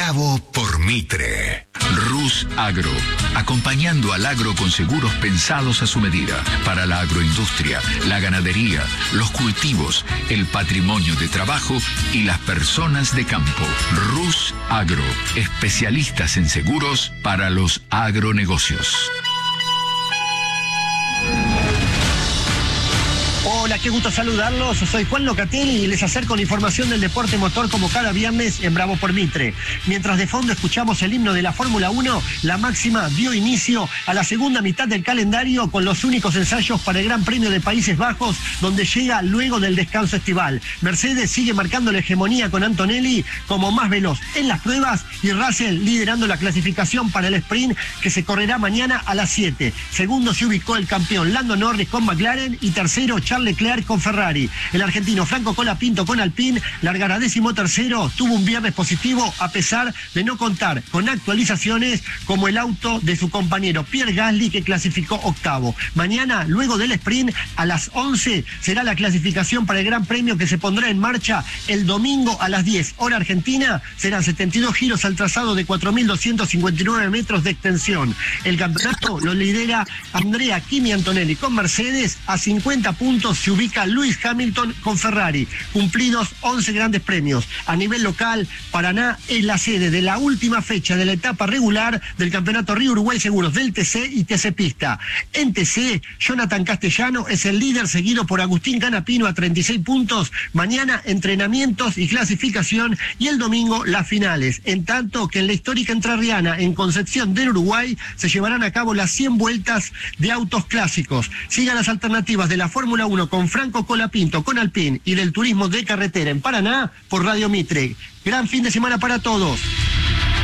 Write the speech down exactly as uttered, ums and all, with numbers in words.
Bravo por Mitre. Rus Agro, acompañando al agro con seguros pensados a su medida, para la agroindustria, la ganadería, los cultivos, el patrimonio de trabajo y las personas de campo. Rus Agro, especialistas en seguros para los agronegocios. Hola, qué gusto saludarlos. Soy Juan Locatelli y les acerco la información del deporte motor como cada viernes en Bravo por Mitre. Mientras de fondo escuchamos el himno de la Fórmula uno, la máxima dio inicio a la segunda mitad del calendario con los únicos ensayos para el Gran Premio de Países Bajos, donde llega luego del descanso estival. Mercedes sigue marcando la hegemonía con Antonelli como más veloz en las pruebas y Russell liderando la clasificación para el sprint que se correrá mañana a las siete. Segundo se ubicó el campeón Lando Norris con McLaren y tercero Charles Leclerc con Ferrari. El argentino Franco Colapinto con Alpine largará décimo tercero, tuvo un viernes positivo a pesar de no contar con actualizaciones como el auto de su compañero Pierre Gasly, que clasificó octavo. Mañana, luego del sprint, a las once será la clasificación para el Gran Premio que se pondrá en marcha el domingo a las diez, hora argentina. Serán setenta y dos giros al trazado de cuatro mil doscientos cincuenta y nueve metros de extensión. El campeonato lo lidera Andrea Kimi Antonelli con Mercedes. A cincuenta puntos se ubica Lewis Hamilton con Ferrari. Cumplidos once grandes premios. A nivel local, Paraná es la sede de la última fecha de la etapa regular del Campeonato Río Uruguay Seguros del T C y T C Pista. En T C, Jonathan Castellano es el líder, seguido por Agustín Canapino a treinta y seis puntos. Mañana entrenamientos y clasificación y el domingo las finales. En tanto que en la histórica entrerriana en Concepción del Uruguay se llevarán a cabo las cien vueltas de autos clásicos. Sigan las alternativas de la Fórmula uno con Franco Colapinto con Alpine y del turismo de carretera en Paraná por Radio Mitre. Gran fin de semana para todos.